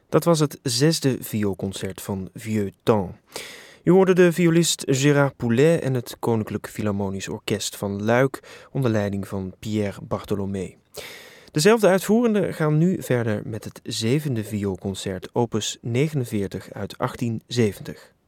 Dat was het 6e vioolconcert van Vieux Temps. U hoorde de violist Gérard Poulet en het Koninklijk Philharmonisch Orkest van Luik onder leiding van Pierre Bartholomé. Dezelfde uitvoerenden gaan nu verder met het 7e vioolconcert opus 49 uit 1870.